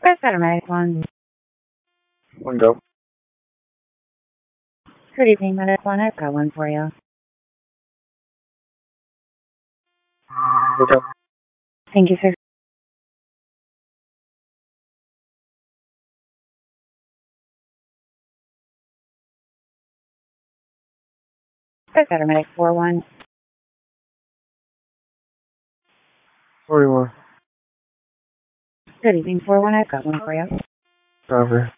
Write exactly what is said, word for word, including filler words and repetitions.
Press automatic one. One go. Good evening, medic one. I've got one for you. What's up? Thank you, sir. Press automatic four one. forty-one. Good evening, four one. I've got one for you. Cover.